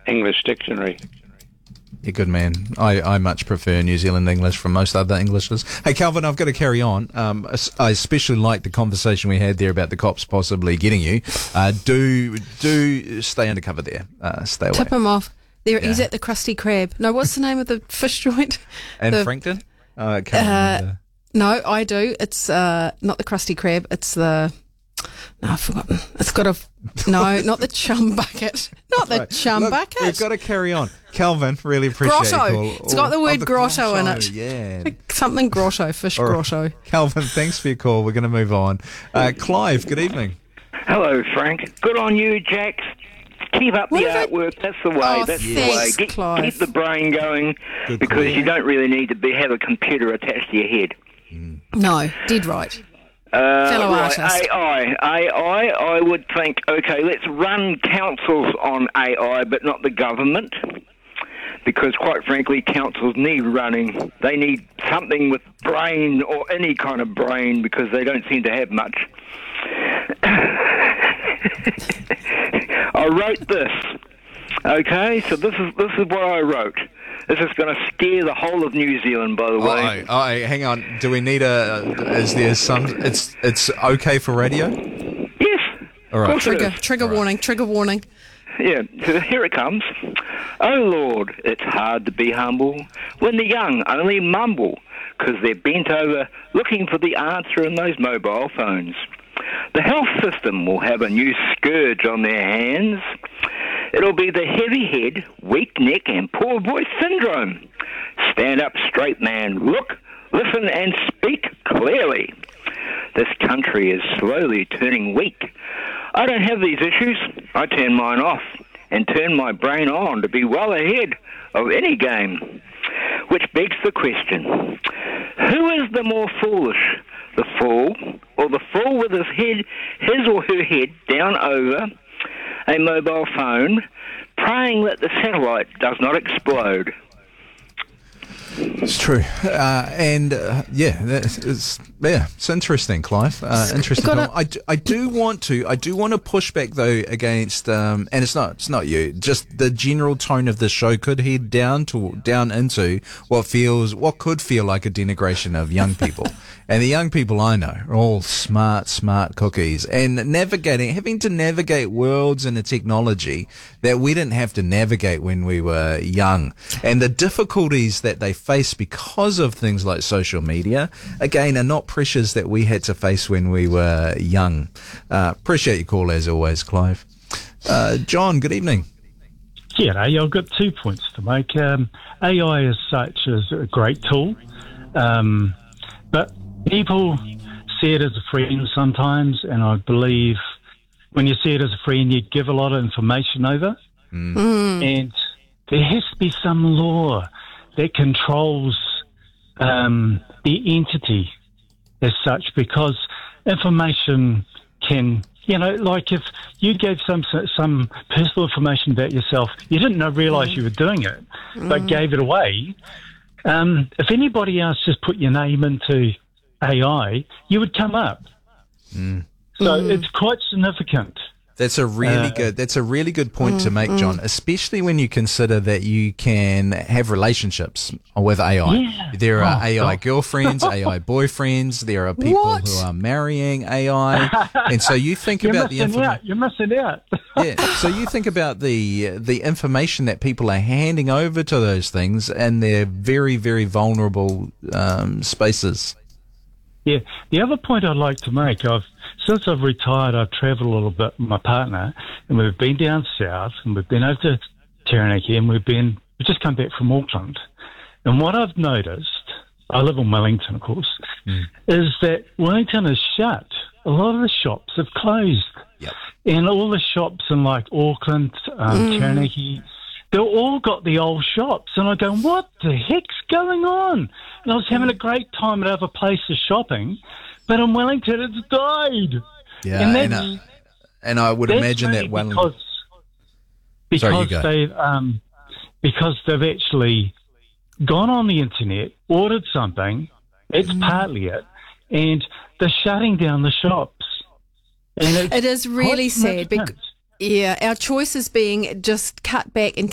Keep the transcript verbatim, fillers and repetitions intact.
English dictionary. You're good, man. I, I much prefer New Zealand English from most other Englishes. Hey, Calvin, I've got to carry on. Um, I especially like the conversation we had there about the cops possibly getting you. Uh, do do stay undercover there. Uh, stay away. Tip him off. There, Yeah. He's at the Krusty Krab. No, what's the name of the fish joint? And the, Frankton? Uh, I can't Uh, remember. No, I do. It's uh, not the Krusty Krab. It's the... No, I've forgotten. It's got a... No, not the chum bucket. Not the Right. chum Look, bucket. we've got to carry on. Calvin, really appreciate Grotto. your call. It's got the Oh, word the grotto in it. Yeah. Something grotto, fish All right. grotto. Calvin, thanks for your call. We're going to move on. Uh, Clive, good evening. Hello, Frank. Good on you, Jax. Keep up What the have I- artwork. That's the way. Oh, That's the thanks, way. Get, Clive. keep the brain going Good because call. you don't really need to be have a computer attached to your head. No, dead right. Uh, Fellow right, artist. A I. A I, I would think, okay, let's run councils on A I, but not the government. Because, quite frankly, councils need running. They need something with brain or any kind of brain because they don't seem to have much. I wrote this. Okay, so this is this is what I wrote. This is going to scare the whole of New Zealand, by the way. Oh, oh, hang on. Do we need a? Is there some? It's it's okay for radio. Yes. All right. Of course it Trigger, is. trigger warning, trigger warning. Yeah, so here it comes. Oh Lord, it's hard to be humble when the young only mumble because they're bent over looking for the answer in those mobile phones. The health system will have a new scourge on their hands. It'll be the heavy head, weak neck and poor voice syndrome. Stand up straight, man. Look, listen and speak clearly. This country is slowly turning weak. I don't have these issues. I turn mine off and turn my brain on to be well ahead of any game. Which begs the question, who is the more foolish, the fool or the fool with his head, his or her head down over a mobile phone, praying that the satellite does not explode? It's true, uh, and uh, yeah, that's, it's yeah, it's interesting, Clive. Uh, interesting. gotta- I, do, I do want to, I do want to push back though against, um, and it's not, it's not you. Just the general tone of the show could head down to down into what feels, what could feel like a denigration of young people. And the young people I know are all smart, smart cookies, and navigating, having to navigate worlds and a technology that we didn't have to navigate when we were young, and the difficulties that they face because of things like social media, again, are not pressures that we had to face when we were young. Uh, appreciate your call as always, Clive. Uh, John, good evening. G'day, I've got two points to make. Um, A I as such is a great tool, um, but people see it as a friend sometimes, and I believe when you see it as a friend, you give a lot of information over, Mm. and there has to be some law that controls um, the entity as such, because information can, you know, like if you gave some some personal information about yourself, you didn't know, realise you were doing it, but gave it away. Um, if anybody else just put your name into A I, you would come up. Mm. So it's quite significant. That's a really Uh, good. That's a really good point to make, John. Especially when you consider that you can have relationships with A I. Yeah. There are Oh, A I God. girlfriends, A I boyfriends. There are people What? who are marrying A I, and so you think You're about the missing information. out. You're missing out. Yeah. So you think about the the information that people are handing over to those things, and they're very, very vulnerable um, spaces. Yeah. The other point I'd like to make, I've since I've retired, I've travelled a little bit with my partner, and we've been down south, and we've been over to Taranaki, and we've been we've just come back from Auckland. And what I've noticed, I live in Wellington, of course, is that Wellington is shut. A lot of the shops have closed, Yep. and all the shops in like Auckland, um, Taranaki, they've all got the old shops. And I go, what the heck's going on? And I was having a great time at other places shopping, but in Wellington it's died. Yeah. And And, that's- uh, and I would That's imagine really that well. because, Sorry, you because go. they've um, because they've actually gone on the internet, ordered something. It's partly it, and they're shutting down the shops. And it's It is really quite sad. Bec- significant. yeah, our choice is being just cut back and